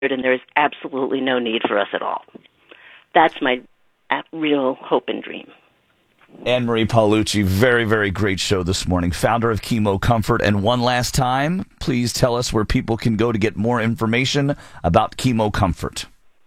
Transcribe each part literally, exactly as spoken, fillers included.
and there is absolutely no need for us at all. That's my real hope and dream. Anne-Marie Paolucci, very, very great show this morning, founder of Chemo Comfort. And one last time, please tell us where people can go to get more information about Chemo Comfort.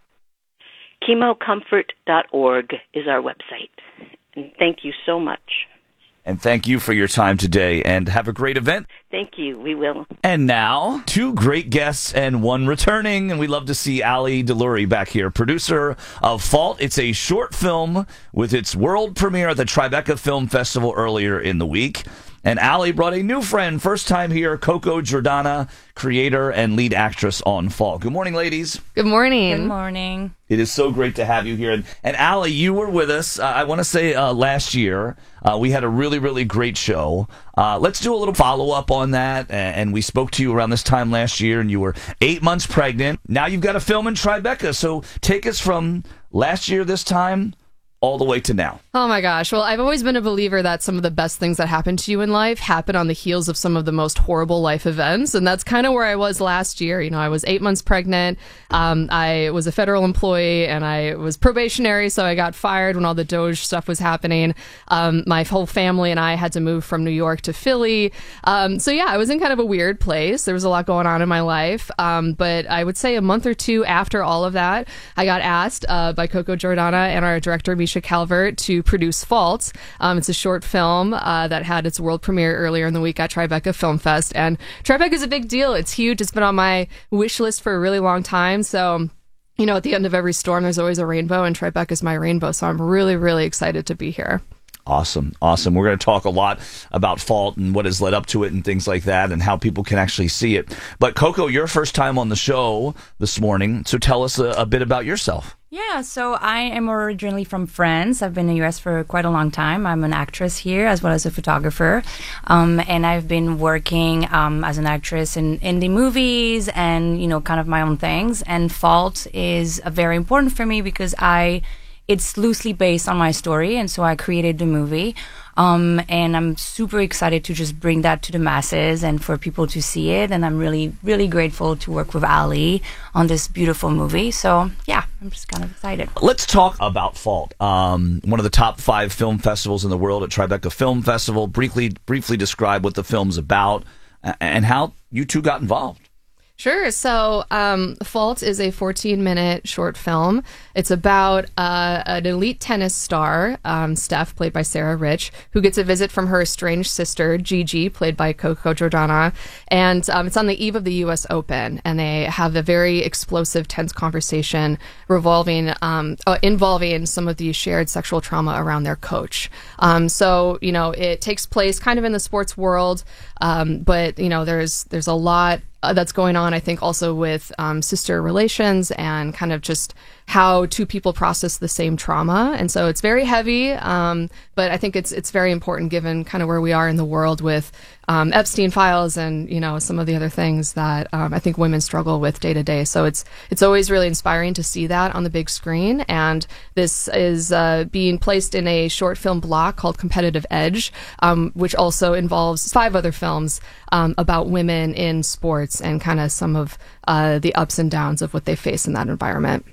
chemo comfort dot org is our website. And thank you so much. And thank you for your time today, and have a great event. Thank you. We will. And now, two great guests and one returning, and we love to see Ali Deluri back here, producer of Fault. It's a short film with its world premiere at the Tribeca Film Festival earlier in the week. And Ali brought a new friend, first time here, Coco Jordana, creator and lead actress on Fault. Good morning, ladies. Good morning. Good morning. It is so great to have you here. And, and Ali, you were with us, uh, I want to say, uh, last year. Uh, we had a really, really great show. Uh, let's do a little follow-up on that. And we spoke to you around this time last year, and you were eight months pregnant. Now you've got a film in Tribeca. So take us from last year this time all the way to now. Oh my gosh. Well, I've always been a believer that some of the best things that happen to you in life happen on the heels of some of the most horrible life events. And that's kind of where I was last year. You know, I was eight months pregnant. Um, I was a federal employee and I was probationary. So I got fired when all the Doge stuff was happening. Um, my whole family and I had to move from New York to Philly. Um, so yeah, I was in kind of a weird place. There was a lot going on in my life. Um, but I would say a month or two after all of that, I got asked uh, by Coco Jordana and our director, Misha Calvert, to produce Fault. Um, it's a short film uh, that had its world premiere earlier in the week at Tribeca Film Fest. And Tribeca is a big deal. It's huge. It's been on my wish list for a really long time. So, you know, at the end of every storm, there's always a rainbow, and Tribeca is my rainbow. So I'm really, really excited to be here. Awesome. Awesome. We're going to talk a lot about Fault and what has led up to it and things like that and how people can actually see it. But Coco, your first time on the show this morning, so tell us a, a bit about yourself. Yeah, so I am originally from France. I've been in the U S for quite a long time. I'm an actress here as well as a photographer. Um, and I've been working um, as an actress in indie movies and, you know, kind of my own things. And Fault is uh, very important for me because I... It's loosely based on my story, and so I created the movie. Um, and I'm super excited to just bring that to the masses and for people to see it. And I'm really, really grateful to work with Ali on this beautiful movie. So, yeah, I'm just kind of excited. Let's talk about Fault. Um, one of the top five film festivals in the world at Tribeca Film Festival. Briefly, briefly describe what the film's about and how you two got involved. Sure. So, um, Fault is a fourteen-minute short film. It's about uh, an elite tennis star, um, Steph, played by Sarah Rich, who gets a visit from her estranged sister, Gigi, played by Coco Jordana. And um, it's on the eve of the U S Open, and they have a very explosive, tense conversation revolving, um, uh, involving some of the shared sexual trauma around their coach. Um, so, you know, it takes place kind of in the sports world, um, but, you know, there's there's a lot that's going on, I think, also with um, sister relations and kind of just how two people process the same trauma. And so it's very heavy, um, but I think it's it's very important given kind of where we are in the world with um, Epstein files and, you know, some of the other things that um, I think women struggle with day to day. So it's it's always really inspiring to see that on the big screen. And this is uh, being placed in a short film block called Competitive Edge, um, which also involves five other films um, about women in sports and kind of some of uh, the ups and downs of what they face in that environment.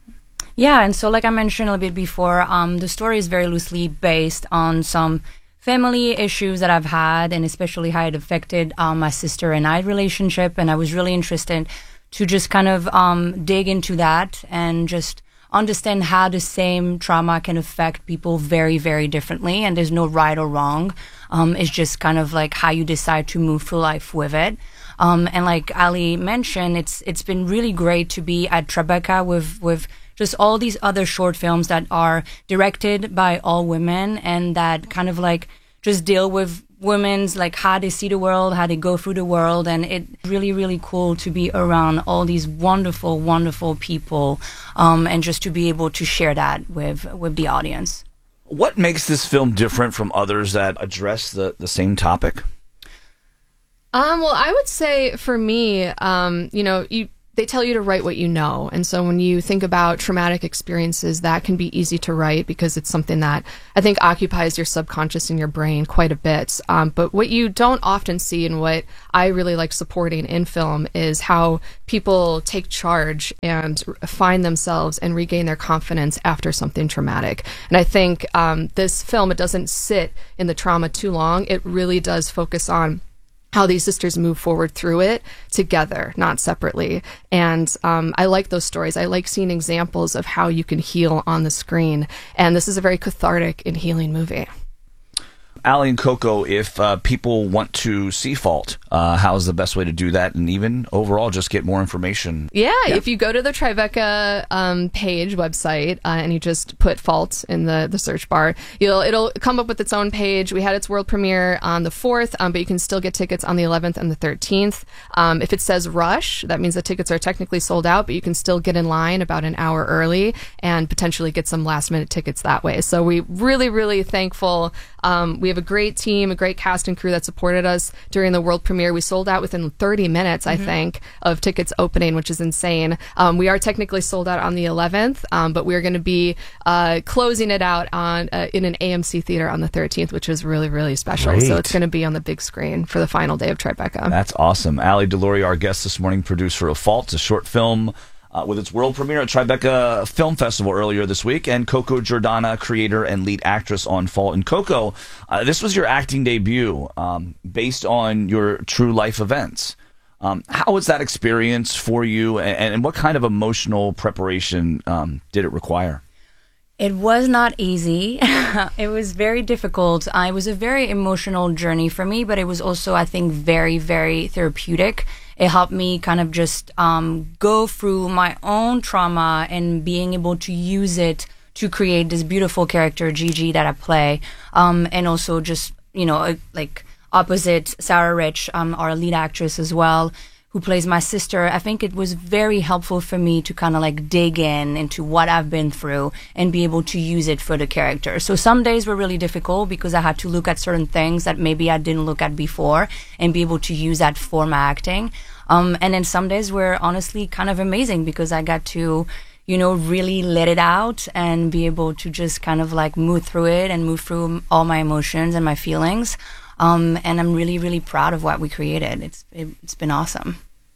Yeah, and so like I mentioned a little bit before, um, the story is very loosely based on some family issues that I've had, and especially how it affected um, my sister and I relationship. And I was really interested to just kind of um, dig into that and just understand how the same trauma can affect people very, very differently. And there's no right or wrong. Um, it's just kind of like how you decide to move through life with it. Um, and like Ali mentioned, it's it's been really great to be at Tribeca with with just all these other short films that are directed by all women and that kind of like just deal with women's like how they see the world, how they go through the world. And it's really, really cool to be around all these wonderful, wonderful people um, and just to be able to share that with with the audience. What makes this film different from others that address the, the same topic? Um, well, I would say for me, um, you know, you they tell you to write what you know. And so when you think about traumatic experiences, that can be easy to write because it's something that I think occupies your subconscious and your brain quite a bit. Um, but what you don't often see, and what I really like supporting in film, is how people take charge and find themselves and regain their confidence after something traumatic. And I think um, this film, it doesn't sit in the trauma too long. It really does focus on how these sisters move forward through it together, not separately. And um, I like those stories. I like seeing examples of how you can heal on the screen. And this is a very cathartic and healing movie. Ali and Coco, if uh, people want to see Fault, uh, how's the best way to do that? And even overall, just get more information. Yeah, yeah. If you go to the Tribeca um, page, website, uh, and you just put Fault in the, the search bar, you'll it'll come up with its own page. We had its world premiere on the fourth, um, but you can still get tickets on the eleventh and the thirteenth. Um, if it says rush, that means the tickets are technically sold out, but you can still get in line about an hour early and potentially get some last minute tickets that way. So we really, really thankful. Um, we have a great team, a great cast and crew that supported us during the world premiere. We sold out within thirty minutes, mm-hmm. I think, of tickets opening, which is insane. Um, we are technically sold out on the eleventh, um, but we're going to be uh, closing it out on uh, in an A M C theater on the thirteenth, which is really, really special. Great. So it's going to be on the big screen for the final day of Tribeca. That's awesome. Ali DesLauriers, our guest this morning, producer of Fault, a short film Uh, with its world premiere at Tribeca Film Festival earlier this week, and Coco Jordana, creator and lead actress on Fault. And Coco, uh, this was your acting debut, um, based on your true life events. Um, how was that experience for you, and, and what kind of emotional preparation um, did it require? It was not easy. It was very difficult. Uh, it was a very emotional journey for me, but it was also, I think, very, very therapeutic. It helped me kind of just um, go through my own trauma and being able to use it to create this beautiful character, Gigi, that I play. Um, and also just, you know, like opposite Sarah Rich, um, our lead actress as well, who plays my sister. I think it was very helpful for me to kind of like dig in into what I've been through and be able to use it for the character. So some days were really difficult because I had to look at certain things that maybe I didn't look at before and be able to use that for my acting. Um, and then some days were honestly kind of amazing because I got to, you know, really let it out and be able to just kind of like move through it and move through all my emotions and my feelings. Um, and I'm really, really proud of what we created. It's it, it's been awesome.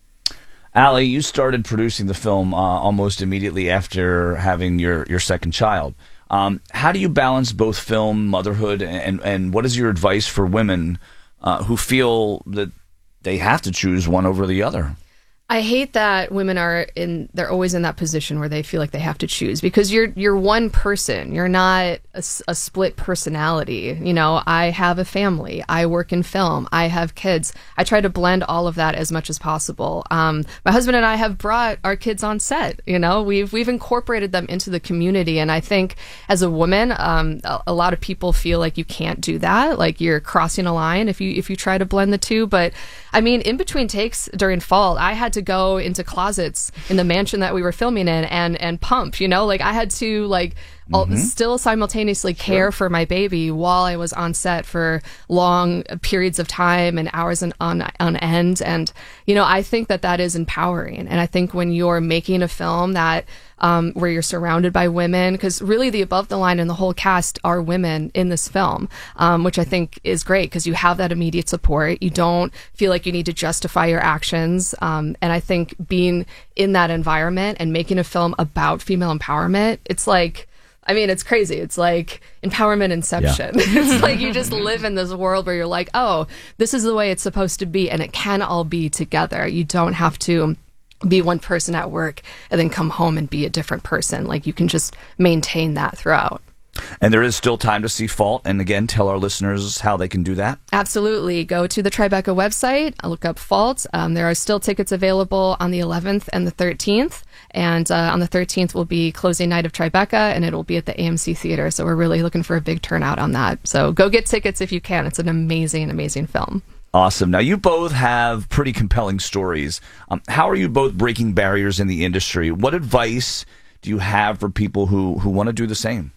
Ali, you started producing the film uh, almost immediately after having your, your second child. Um, how do you balance both film, motherhood, and, and what is your advice for women uh, who feel that they have to choose one over the other? I hate that women are in, they're always in that position where they feel like they have to choose, because you're, you're one person. You're not a, a split personality. You know, I have a family. I work in film. I have kids. I try to blend all of that as much as possible. Um, my husband and I have brought our kids on set. You know, we've, we've incorporated them into the community. And I think as a woman, um, a, a lot of people feel like you can't do that. Like you're crossing a line if you, if you try to blend the two. But I mean, in between takes during Fault, I had to go into closets in the mansion that we were filming in and and pump, you know, like I had to like mm-hmm. all, still simultaneously care sure. for my baby while I was on set for long periods of time and hours on, on on end. And you know, I think that that is empowering. And I think when you're making a film that um, where you're surrounded by women, because really the above the line and the whole cast are women in this film, um, which I think is great because you have that immediate support. You don't feel like you need to justify your actions. Um, and I think being in that environment and making a film about female empowerment, it's like, I mean, it's crazy. It's like empowerment inception. Yeah. It's like you just live in this world where you're like, oh, this is the way it's supposed to be. And it can all be together. You don't have to be one person at work and then come home and be a different person. Like you can just maintain that throughout. And there is still time to see Fault. And again, tell our listeners how they can do that. Absolutely. Go to the Tribeca website, look up Fault. Um, there are still tickets available on the eleventh and the thirteenth. And uh, on the thirteenth will be closing night of Tribeca, and it'll be at the A M C Theater. So we're really looking for a big turnout on that. So go get tickets if you can. It's an amazing, amazing film. Awesome. Now, you both have pretty compelling stories. Um, how are you both breaking barriers in the industry? What advice do you have for people who, who want to do the same?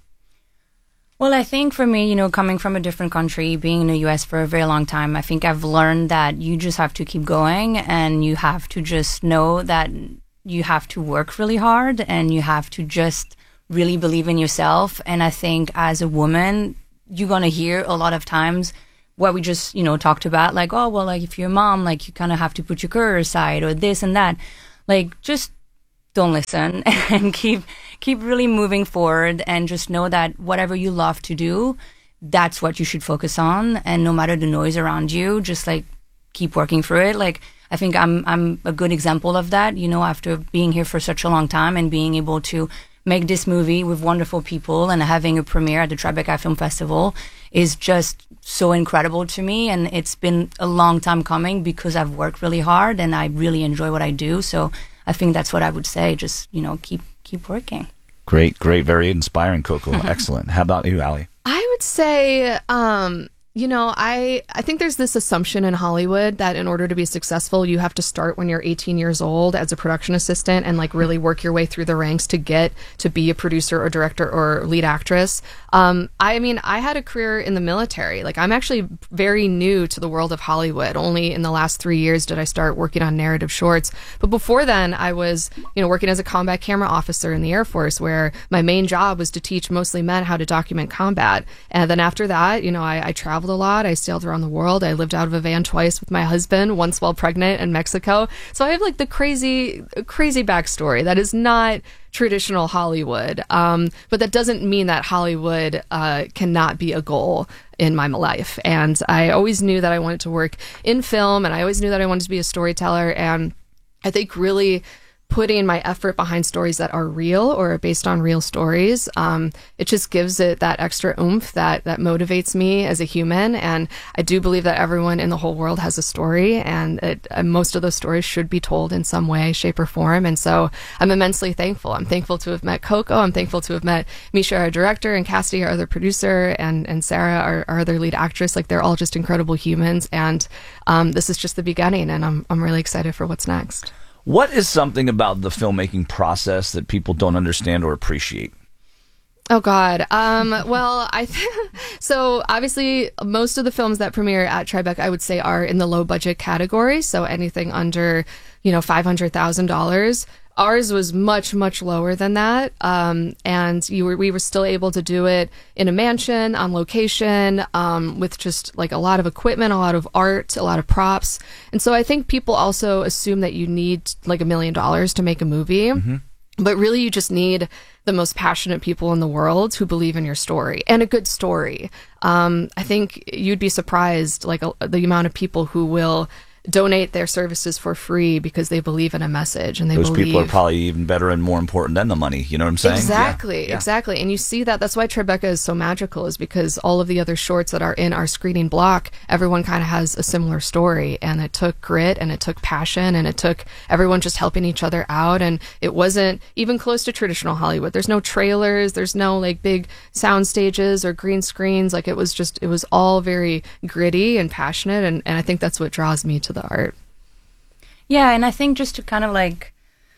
Well, I think for me, you know, coming from a different country, being in the U S for a very long time, I think I've learned that you just have to keep going and you have to just know that you have to work really hard and you have to just really believe in yourself. And I think as a woman, you're going to hear a lot of times what we just, you know, talked about, like, oh, well, like if you're a mom, like you kind of have to put your career aside or this and that. Like, just don't listen and keep keep really moving forward and just know that whatever you love to do, that's what you should focus on. And no matter the noise around you, just like keep working through it. Like, I think I'm I'm a good example of that, you know, after being here for such a long time and being able to make this movie with wonderful people and having a premiere at the Tribeca Film Festival is just so incredible to me. And it's been a long time coming because I've worked really hard and I really enjoy what I do. So I think that's what I would say. Just, you know, keep keep working. Great, great. Very inspiring, Coco. Excellent. How about you, Ali? I would say, um, you know, I, I think there's this assumption in Hollywood that in order to be successful, you have to start when you're eighteen years old as a production assistant and like really work your way through the ranks to get to be a producer or director or lead actress. Um, I mean, I had a career in the military. Like, I'm actually very new to the world of Hollywood. Only in the last three years did I start working on narrative shorts. But before then, I was, you know, working as a combat camera officer in the Air Force, where my main job was to teach mostly men how to document combat. And then after that, you know, I, I traveled a lot. I sailed around the world. I lived out of a van twice with my husband, once while pregnant in Mexico. So I have like the crazy, crazy backstory that is not traditional Hollywood. Um, but that doesn't mean that Hollywood uh, cannot be a goal in my life. And I always knew that I wanted to work in film, and I always knew that I wanted to be a storyteller. And I think really putting my effort behind stories that are real or are based on real stories, um, it just gives it that extra oomph that that motivates me as a human. And I do believe that everyone in the whole world has a story, and it, uh, most of those stories should be told in some way, shape, or form. And so I'm immensely thankful. I'm thankful to have met Coco. I'm thankful to have met Misha, our director, and Cassidy, our other producer, and and Sarah, our, our other lead actress. Like, they're all just incredible humans. And um, this is just the beginning, and I'm I'm really excited for what's next. What is something about the filmmaking process that people don't understand or appreciate? Oh, God. Um, well, I th- so obviously most of the films that premiere at Tribeca, I would say, are in the low budget category. So anything under, you know, five hundred thousand dollars. Ours was much, much lower than that. Um, and you were, we were still able to do it in a mansion, on location, um, with just like a lot of equipment, a lot of art, a lot of props. And so I think people also assume that you need like a million dollars to make a movie. Mm-hmm. But really, you just need the most passionate people in the world who believe in your story, and a good story. Um, I think you'd be surprised, like a, the amount of people who will donate their services for free because they believe in a message, and they those believe people are probably even better and more important than the money. You know what I'm saying? Exactly, yeah. Yeah. exactly. And you see that. That's why Tribeca is so magical, is because all of the other shorts that are in our screening block, everyone kind of has a similar story, and it took grit, and it took passion, and it took everyone just helping each other out. And it wasn't even close to traditional Hollywood. There's no trailers, there's no like big sound stages or green screens. Like, it was just, it was all very gritty and passionate, and, and I think that's what draws me to the art. Yeah, and I think just to kind of like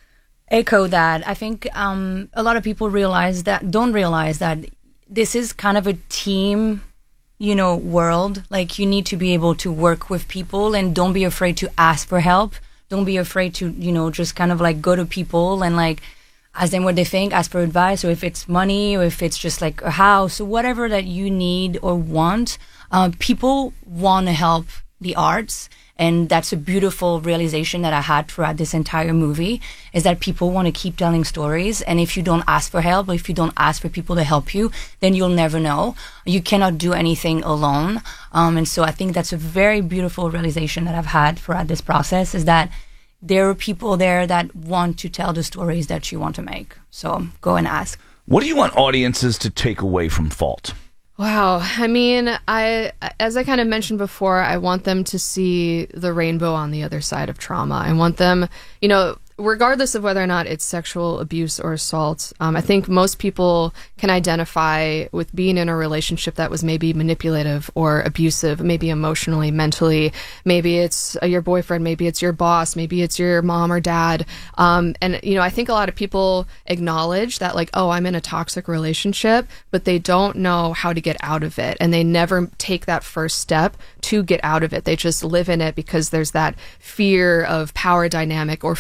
echo that, I think um, a lot of people realize that, don't realize that this is kind of a team, you know, world. Like, you need to be able to work with people, and don't be afraid to ask for help. Don't be afraid to, you know, just kind of like go to people and like ask them what they think, ask for advice, or if it's money, or if it's just like a house, or whatever that you need or want. Uh, people want to help the arts. And that's a beautiful realization that I had throughout this entire movie, is that people want to keep telling stories. And if you don't ask for help, or if you don't ask for people to help you, then you'll never know. You cannot do anything alone. Um, and so I think that's a very beautiful realization that I've had throughout this process, is that there are people there that want to tell the stories that you want to make. So go and ask. What do you want audiences to take away from Fault? Wow. I mean, I, as I kind of mentioned before, I want them to see the rainbow on the other side of trauma. I want them, you know, regardless of whether or not it's sexual abuse or assault, um, I think most people can identify with being in a relationship that was maybe manipulative or abusive, maybe emotionally, mentally. Maybe it's uh, your boyfriend, maybe it's your boss, maybe it's your mom or dad. Um, and, you know, I think a lot of people acknowledge that, like, oh, I'm in a toxic relationship, but they don't know how to get out of it. And they never take that first step to get out of it. They just live in it because there's that fear of power dynamic, or fear of, oh,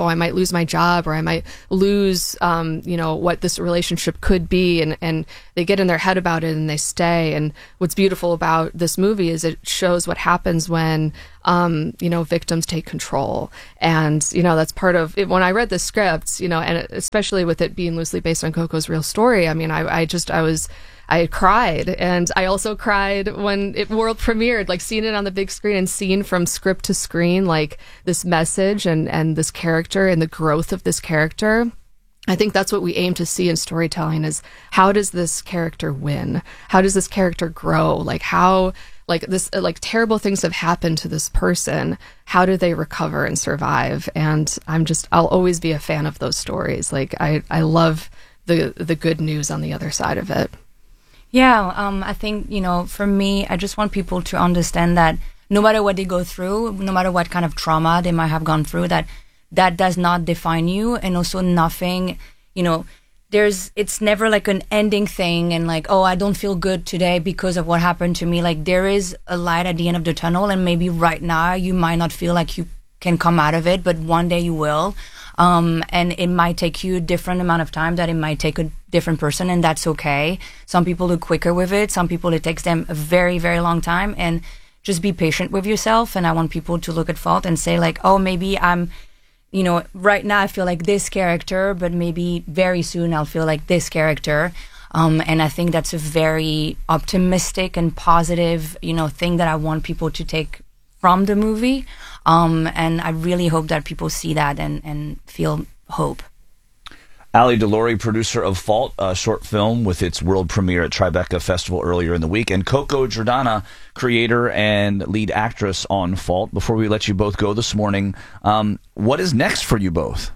I might lose my job, or I might lose, um, you know, what this relationship could be. And, and they get in their head about it and they stay. And what's beautiful about this movie is it shows what happens when, um, you know, victims take control. And, you know, that's part of it. When I read the script, you know, and especially with it being loosely based on Coco's real story, I mean, I, I just, I was, I cried. And I also cried when it world premiered, like seeing it on the big screen and seeing from script to screen, like this message and, and this character and the growth of this character. I think that's what we aim to see in storytelling is how does this character win? How does this character grow? Like how, like this, like terrible things have happened to this person. How do they recover and survive? And I'm just, I'll always be a fan of those stories. Like I, I love the, the good news on the other side of it. Yeah, um, I think, you know, for me, I just want people to understand that no matter what they go through, no matter what kind of trauma they might have gone through, that that does not define you. And also nothing, you know, there's, it's never like an ending thing and like, oh, I don't feel good today because of what happened to me. Like there is a light at the end of the tunnel, and maybe right now you might not feel like you can come out of it, but one day you will. Um, and it might take you a different amount of time that it might take a different person, and that's okay. Some people look quicker with it. Some people, it takes them a very, very long time, and just be patient with yourself. And I want people to look at Fault and say like, oh, maybe I'm, you know, right now I feel like this character, but maybe very soon I'll feel like this character. Um, and I think that's a very optimistic and positive, you know, thing that I want people to take from the movie. Um, and I really hope that people see that and, and feel hope. Ali DeLaurie, producer of Fault, a short film with its world premiere at Tribeca Festival earlier in the week, and Coco Jordana, creator and lead actress on Fault. Before we let you both go this morning, um, what is next for you both?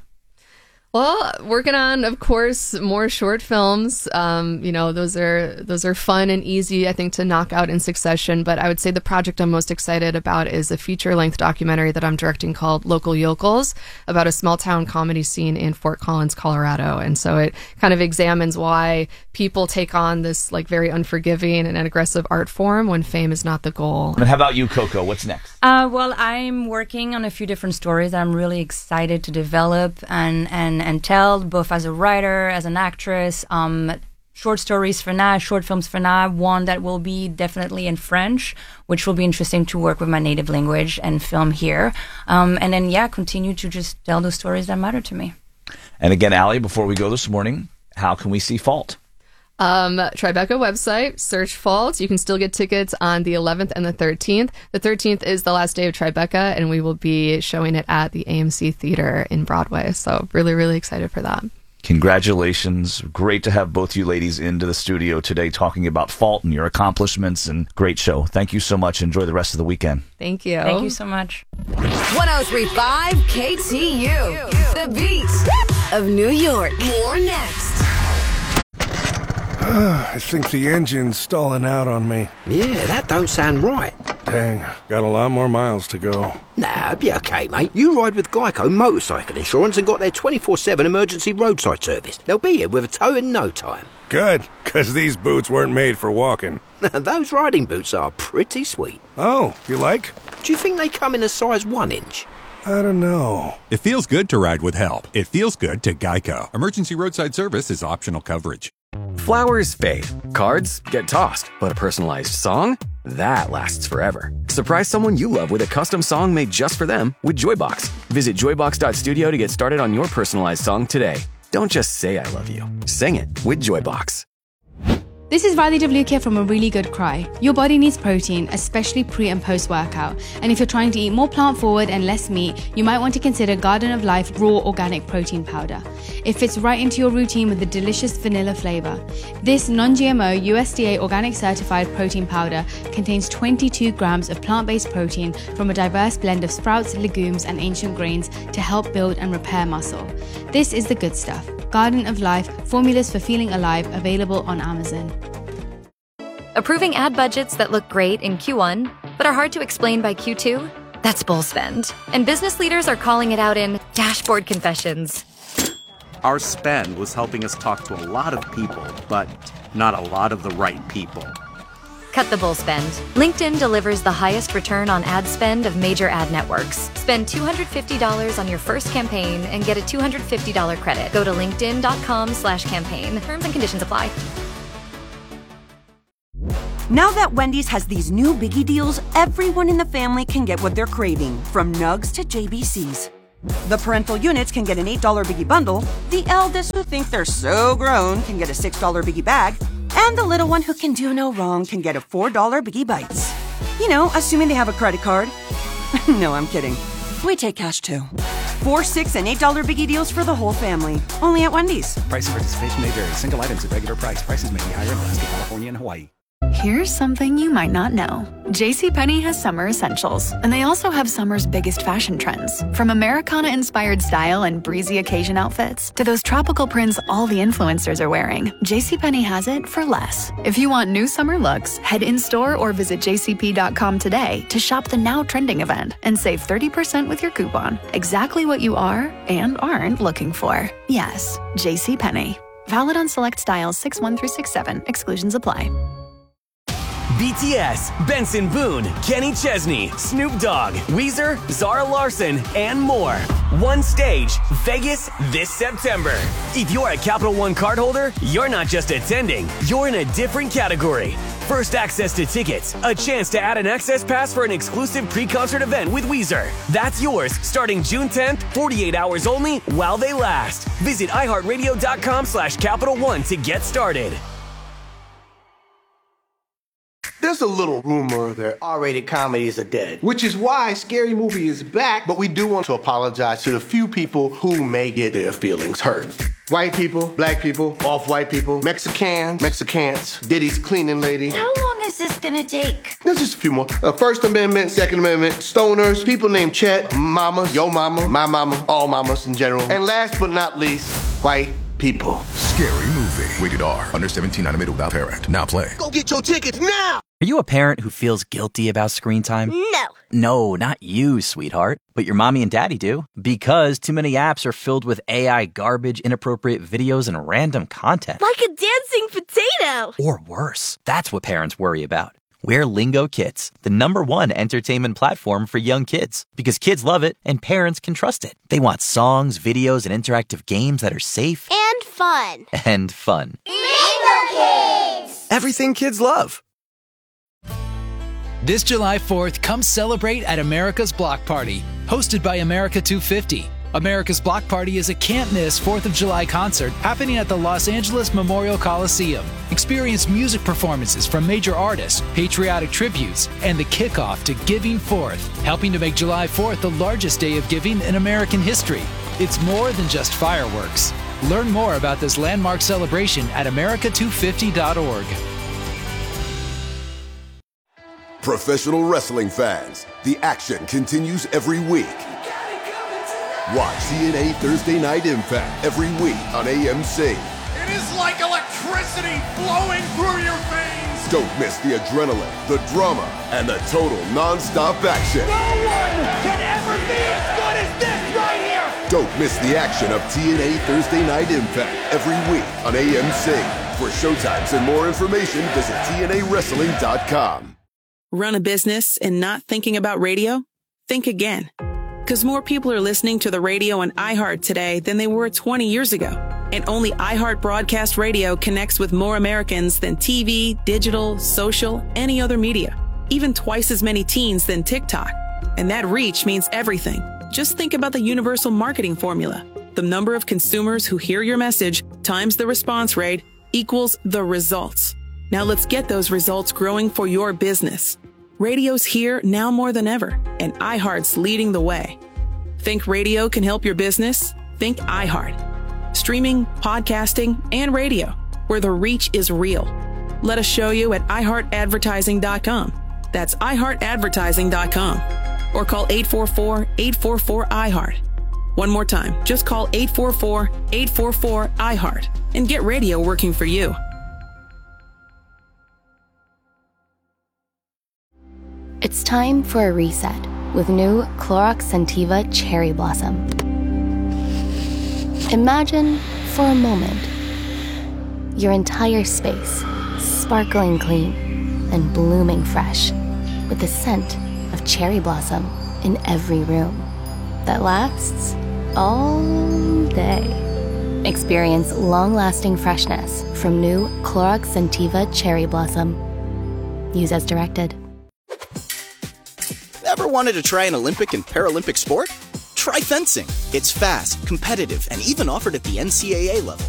Well, working on, of course, more short films. Um, you know, those are those are fun and easy, I think, to knock out in succession. But I would say the project I'm most excited about is a feature-length documentary that I'm directing called Local Yokels, about a small-town comedy scene in Fort Collins, Colorado. And so it kind of examines why people take on this like very unforgiving and aggressive art form when fame is not the goal. And how about you, Coco? What's next? Uh, well, I'm working on a few different stories that I'm really excited to develop and and. and tell, both as a writer, as an actress, um, short stories for now, short films for now, one that will be definitely in French, which will be interesting to work with my native language and film here. Um, and then, yeah, continue to just tell those stories that matter to me. And again, Ali, before we go this morning, how can we see Fault? Um, Tribeca website, search Fault. You can still get tickets on the eleventh and the thirteenth. The thirteenth is the last day of Tribeca, and we will be showing it at the A M C Theater in Broadway. So really, really excited for that. Congratulations. Great to have both you ladies into the studio today talking about Fault and your accomplishments, and great show. Thank you so much. Enjoy the rest of the weekend. Thank you. Thank you so much. one oh three point five K T U, the beat of New York. More next. I think the engine's stalling out on me. Yeah, that don't sound right. Dang, got a lot more miles to go. Nah, it'll be okay, mate. You ride with Geico Motorcycle Insurance and got their twenty-four seven emergency roadside service. They'll be here with a tow in no time. Good, because these boots weren't made for walking. Those riding boots are pretty sweet. Oh, you like? Do you think they come in a size one inch? I don't know. It feels good to ride with help. It feels good to Geico. Emergency roadside service is optional coverage. Flowers fade, cards get tossed, but a personalized song? That lasts forever. Surprise someone you love with a custom song made just for them with Joybox. Visit joybox dot studio to get started on your personalized song today. Don't just say I love you. Sing it with Joybox. This is Riley Devlukia from A Really Good Cry. Your body needs protein, especially pre and post workout. And if you're trying to eat more plant forward and less meat, you might want to consider Garden of Life Raw Organic Protein Powder. It fits right into your routine with a delicious vanilla flavor. This non-G M O U S D A organic certified protein powder contains twenty-two grams of plant-based protein from a diverse blend of sprouts, legumes, and ancient grains to help build and repair muscle. This is the good stuff. Garden of Life, formulas for feeling alive, available on Amazon. Approving ad budgets that look great in Q one, but are hard to explain by Q two? That's bull spend. And business leaders are calling it out in dashboard confessions. Our spend was helping us talk to a lot of people, but not a lot of the right people. Cut the bull spend. LinkedIn delivers the highest return on ad spend of major ad networks. Spend two hundred fifty dollars on your first campaign and get a two hundred fifty dollars credit. Go to linkedin.com slash campaign. Terms and conditions apply. Now that Wendy's has these new biggie deals, everyone in the family can get what they're craving, from nugs to J B Cs. The parental units can get an eight dollar biggie bundle, the eldest who think they're so grown can get a six dollar biggie bag, and the little one who can do no wrong can get a four dollar biggie bites. You know, assuming they have a credit card. No, I'm kidding. We take cash too. Four, six, and eight dollar biggie deals for the whole family. Only at Wendy's. Price and participation may vary. Single items at regular price. Prices may be higher in Alaska, California, and Hawaii. Here's something you might not know. JCPenney has summer essentials, and they also have summer's biggest fashion trends. From Americana-inspired style and breezy occasion outfits to those tropical prints all the influencers are wearing, JCPenney has it for less. If you want new summer looks, head in-store or visit j c p dot com today to shop the now trending event and save thirty percent with your coupon. Exactly what you are and aren't looking for. Yes, JCPenney. Valid on select styles six one through six seven. Exclusions apply. B T S, Benson Boone, Kenny Chesney, Snoop Dogg, Weezer, Zara Larson, and more. One stage, Vegas this September. If you're a Capital One cardholder, you're not just attending, you're in a different category. First access to tickets, a chance to add an access pass for an exclusive pre-concert event with Weezer. That's yours starting June tenth, forty-eight hours only while they last. Visit iHeartRadio.com slash Capital One to get started. There's a little rumor that R-rated comedies are dead, which is why Scary Movie is back, but we do want to apologize to the few people who may get their feelings hurt. White people, black people, off-white people, Mexicans, Mexicans, Diddy's cleaning lady. How long is this gonna take? There's just a few more. Uh, First Amendment, Second Amendment, stoners, people named Chet, mama, yo mama, my mama, all mamas in general. And last but not least, white people. Scary Movie. Rated R. Under seventeen, animated without parent. Now play. Go get your tickets now! Are you a parent who feels guilty about screen time? No. No, not you, sweetheart. But your mommy and daddy do. Because too many apps are filled with A I garbage, inappropriate videos, and random content. Like a dancing potato. Or worse. That's what parents worry about. We're Lingo Kids, the number one entertainment platform for young kids. Because kids love it and parents can trust it. They want songs, videos, and interactive games that are safe. And fun. And fun. Lingo Kids! Everything kids love. This July fourth, come celebrate at America's Block Party, hosted by America two fifty. America's Block Party is a can't-miss fourth of July concert happening at the Los Angeles Memorial Coliseum. Experience music performances from major artists, patriotic tributes, and the kickoff to Giving Fourth, helping to make July fourth the largest day of giving in American history. It's more than just fireworks. Learn more about this landmark celebration at america two fifty dot org. Professional wrestling fans, the action continues every week. Watch T N A Thursday Night Impact every week on A M C. It is like electricity flowing through your veins. Don't miss the adrenaline, the drama, and the total non-stop action. No one can ever be as good as this right here. Don't miss the action of T N A Thursday Night Impact every week on A M C. For showtimes and more information, visit T N A wrestling dot com. Run a business and not thinking about radio? Think again. Because more people are listening to the radio on iHeart today than they were twenty years ago. And only iHeart Broadcast Radio connects with more Americans than T V, digital, social, any other media. Even twice as many teens than TikTok. And that reach means everything. Just think about the universal marketing formula. The number of consumers who hear your message times the response rate equals the results. Now let's get those results growing for your business. Radio's here now more than ever, and iHeart's leading the way. Think radio can help your business? Think iHeart. Streaming, podcasting, and radio, where the reach is real. Let us show you at i heart advertising dot com. That's i heart advertising dot com. Or call eight four four, eight four four, I heart. One more time, just call eight four four, eight four four, I heart and get radio working for you. It's time for a reset with new Clorox Scentiva Cherry Blossom. Imagine, for a moment, your entire space sparkling clean and blooming fresh, with the scent of cherry blossom in every room that lasts all day. Experience long-lasting freshness from new Clorox Scentiva Cherry Blossom. Use as directed. Ever wanted to try an Olympic and Paralympic sport? Try fencing. It's fast, competitive, and even offered at the N C double A level.